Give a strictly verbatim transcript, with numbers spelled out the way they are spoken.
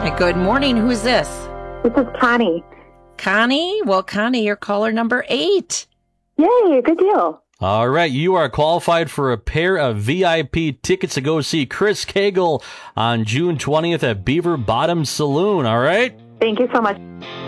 Good morning. Who's this? This is Connie. Connie? Well, Connie, you're caller number eight. Yay, good deal. All right, you are qualified for a pair of V I P tickets to go see Chris Cagle on June twentieth at Beaver Bottom Saloon, all right? Thank you so much.